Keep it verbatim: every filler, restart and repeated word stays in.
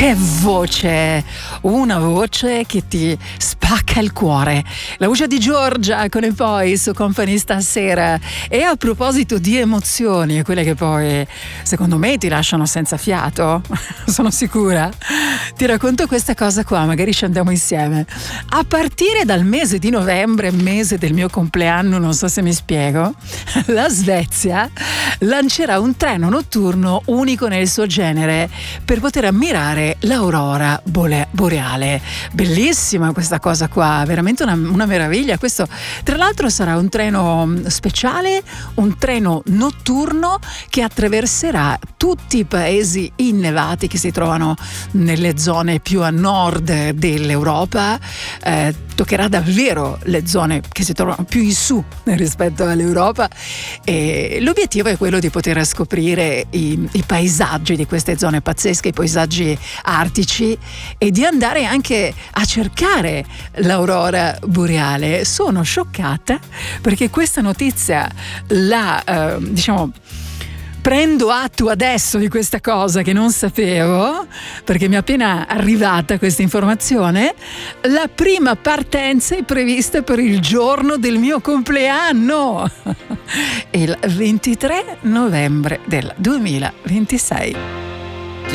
Che voce! Una voce che ti spacca il cuore. La voce di Giorgia con e poi su Company stasera. E a proposito di emozioni, quelle che poi secondo me ti lasciano senza fiato, sono sicura, ti racconto questa cosa qua, magari ci andiamo insieme. A partire dal mese di novembre, mese del mio compleanno, non so se mi spiego, la Svezia lancerà un treno notturno unico nel suo genere per poter ammirare l'aurora boreale. Bellissima questa cosa qua, veramente una, una meraviglia. Questo tra l'altro sarà un treno speciale, un treno notturno che attraverserà tutti i paesi innevati che si trovano nelle zone più a nord dell'Europa. Eh, toccherà davvero le zone che si trovano più in su rispetto all'Europa, e l'obiettivo è quello di poter scoprire i, i paesaggi di queste zone pazzesche, i paesaggi artici, e di andare anche a cercare l'aurora boreale. Sono scioccata perché questa notizia la eh, diciamo prendo atto adesso di questa cosa che non sapevo, perché mi è appena arrivata questa informazione. La prima partenza è prevista per il giorno del mio compleanno, il ventitré novembre del duemilaventisei.